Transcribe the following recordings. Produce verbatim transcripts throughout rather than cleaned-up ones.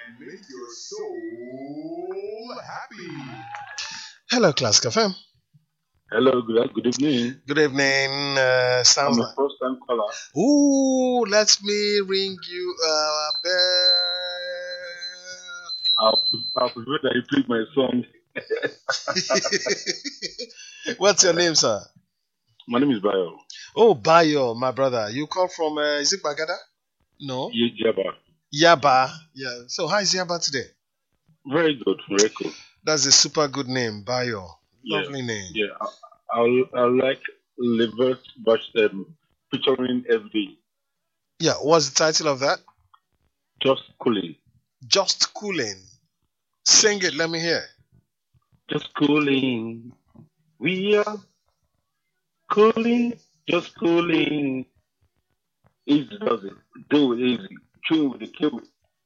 make your soul happy. Hello, Class Cafe. Hello, good, good evening. Good evening. Uh, sounds I'm a like. first time caller. Ooh, let me ring you a bell. I'll, I'll prefer that you play my song. What's your name, sir? My name is Bayo. Oh, Bayo, my brother. You call from, uh, is it Bagada? No? Ye- Jabba. Yaba. Yeah. So, how is Yaba today? Very good, very cool. That's a super good name, Bayo. Yeah. Lovely name. Yeah, I, I, I like Levert but um, featuring F D. Yeah. What's the title of that? Just cooling. Just Cooling. Sing it. Let me hear. Just cooling. We are cooling. Just cooling. Easy does it. Do it easy. Chill with the kill.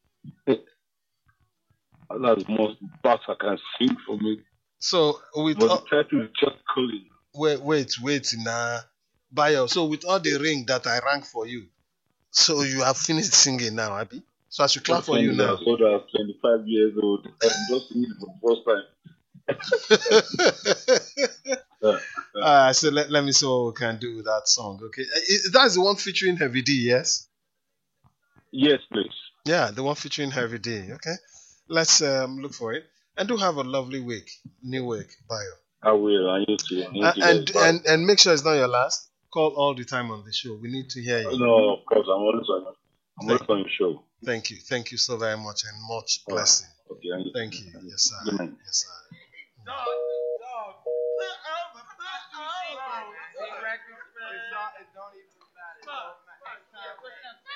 That's the most parts I can sing for me. So, with But the all, title is just cooling. wait, wait, wait, nah. Bayo. So, with all the ring that I rang for you, so you have finished singing now, Abby? So, I should clap That for song you is now. as old as twenty-five years old. I'm just singing it for the first time. Uh, uh, uh, so, let, let me see what we can do with that song, okay? Uh, i- That's the one featuring Heavy D, yes? yes, please. Yeah, the one featuring Heavy D, okay? Let's um, look for it. And do have a lovely week, new week, Bayo. I will. I need to. I need Uh, to and, get back. and, and make sure it's not your last. Call all the time on the show. We need to hear you. No, of course. I'm always on. I'm Thank, always on your show. thank you. Thank you so very much and much All right. blessing. Okay. I need Thank to. you. Yes, sir. Good night. Yes, sir. Dog, dog. Records, man. It don't even matter.